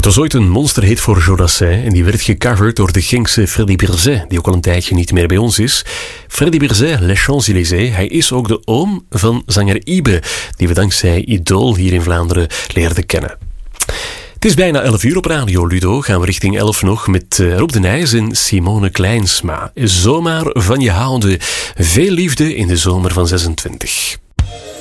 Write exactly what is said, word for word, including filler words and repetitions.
was ooit een monsterhit voor Jodassin en die werd gecoverd door de Ginkse Freddy Birzet, die ook al een tijdje niet meer bij ons is. Freddy Birzet, Les Champs-Élysées, hij is ook de oom van zanger Ibe, die we dankzij Idool hier in Vlaanderen leerden kennen. Het is bijna elf uur op Radio Ludo. Gaan we richting elf nog met uh, Rob de Nijs en Simone Kleinsma. Zomaar van je houden. Veel liefde in de zomer van zesentwintig.